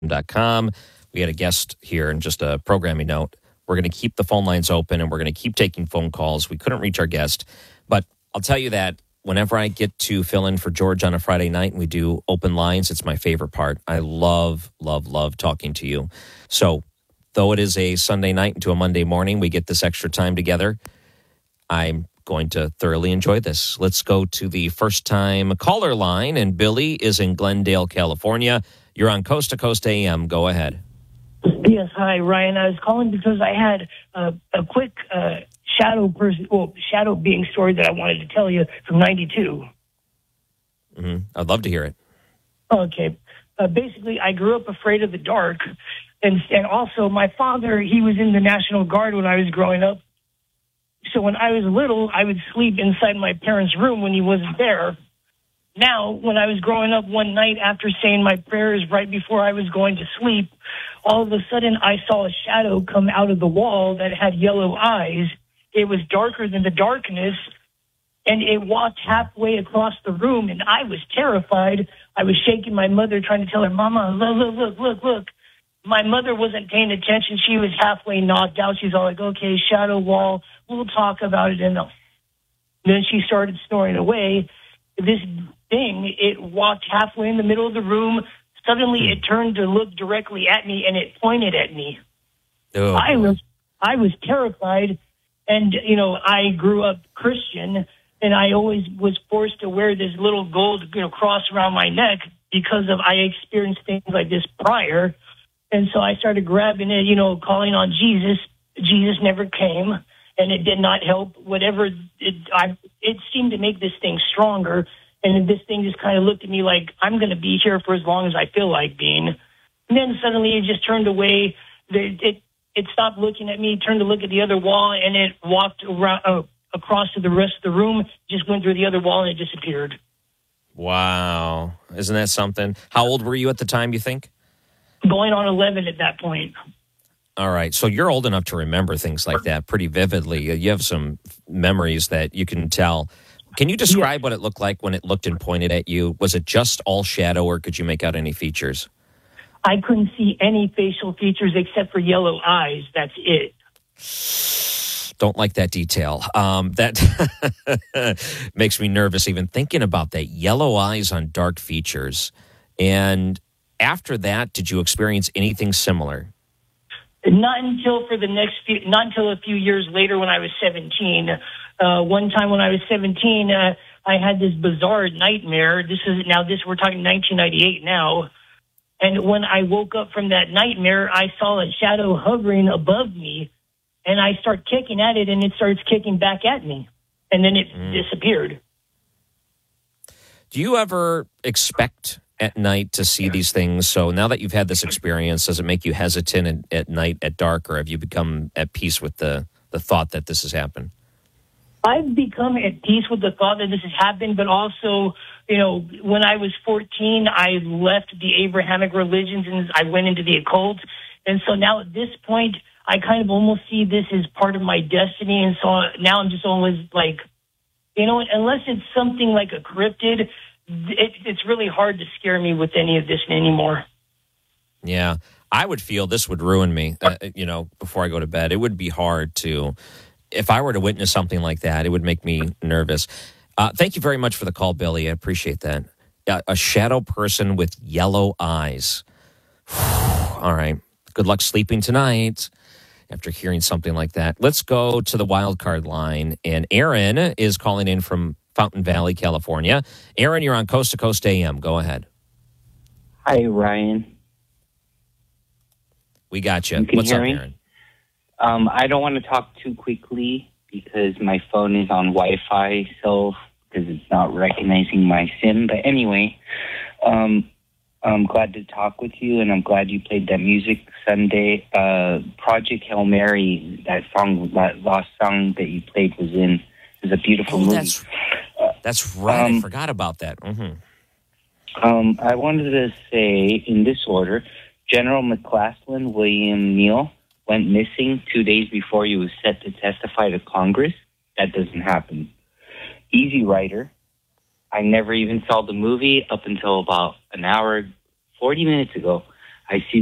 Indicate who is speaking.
Speaker 1: com. We had a guest here, and just a programming note. We're going to keep the phone lines open, and we're going to keep taking phone calls. We couldn't reach our guest, but I'll tell you that whenever I get to fill in for George on a Friday night and we do open lines, it's my favorite part. I love talking to you. So though it is a Sunday night into a Monday morning, we get this extra time together. I'm going to thoroughly enjoy this. Let's go to the first-time caller line, and Billy is in Glendale, California. You're on Coast to Coast AM. Go ahead.
Speaker 2: Yes, hi, Ryan. I was calling because I had a quick shadow being story that I wanted to tell you from 92.
Speaker 1: Mm-hmm. I'd love to hear it.
Speaker 2: Okay. Basically, I grew up afraid of the dark, and also my father, he was in the National Guard when I was growing up. So when I was little, I would sleep inside my parents' room when he wasn't there. Now, when I was growing up one night after saying my prayers right before I was going to sleep, all of a sudden I saw a shadow come out of the wall that had yellow eyes. It was darker than the darkness, and it walked halfway across the room, and I was terrified. I was shaking my mother, trying to tell her, Mama, look. My mother wasn't paying attention. She was halfway knocked out. She's all like, okay, shadow wall, we'll talk about it. And then she started snoring away. This thing, it walked halfway in the middle of the room. Suddenly it turned to look directly at me, and it pointed at me.
Speaker 1: Oh,
Speaker 2: I was terrified. And, I grew up Christian, and I always was forced to wear this little gold, cross around my neck because I experienced things like this prior. And so I started grabbing it, calling on Jesus. Jesus never came, and it did not help. It seemed to make this thing stronger. And this thing just kind of looked at me like, I'm going to be here for as long as I feel like being. And then suddenly it just turned away. It stopped looking at me, turned to look at the other wall, and it walked around, across to the rest of the room, just went through the other wall, and it disappeared.
Speaker 1: Wow. Isn't that something? How old were you at the time, you think?
Speaker 2: Going on 11 at that point.
Speaker 1: All right. So you're old enough to remember things like that pretty vividly. You have some memories that you can tell. Can you describe what it looked like when it looked and pointed at you? Was it just all shadow, or could you make out any features?
Speaker 2: I couldn't see any facial features except for yellow eyes. That's it.
Speaker 1: Don't like that detail. That makes me nervous even thinking about that. Yellow eyes on dark features. And after that, did you experience anything similar?
Speaker 2: Not until a few years later when I was 17. One time when I was 17, I had this bizarre nightmare. We're talking 1998 now. And when I woke up from that nightmare, I saw a shadow hovering above me, and I start kicking at it, and it starts kicking back at me. And then it disappeared.
Speaker 1: Do you ever expect at night to see these things? So now that you've had this experience, does it make you hesitant at night, at dark, or have you become at peace with the thought that this has happened?
Speaker 2: I've become at peace with the thought that this has happened, but also, when I was 14, I left the Abrahamic religions and I went into the occult. And so now at this point, I kind of almost see this as part of my destiny. And so now I'm just always like, unless it's something like a cryptid, it's really hard to scare me with any of this anymore.
Speaker 1: Yeah, I would feel this would ruin me, before I go to bed. It would be hard to, if I were to witness something like that, it would make me nervous. Thank you very much for the call, Billy. I appreciate that. A shadow person with yellow eyes. All right. Good luck sleeping tonight after hearing something like that. Let's go to the wild card line. And Aaron is calling in from Fountain Valley, California. Aaron, you're on Coast to Coast AM. Go ahead.
Speaker 3: Hi, Ryan.
Speaker 1: We got you.
Speaker 3: Can
Speaker 1: What's
Speaker 3: you
Speaker 1: up,
Speaker 3: hear me?
Speaker 1: Aaron?
Speaker 3: I don't want to talk too quickly because my phone is on Wi-Fi, because it's not recognizing my SIM. But anyway, I'm glad to talk with you, and I'm glad you played that music Sunday. Project Hail Mary, that lost song that you played was a beautiful movie.
Speaker 1: That's right. I forgot about that. Mm-hmm.
Speaker 3: I wanted to say, in this order, General McCaslin William Neal went missing 2 days before he was set to testify to Congress. That doesn't happen. Easy Rider. I never even saw the movie up until about an hour, 40 minutes ago. I see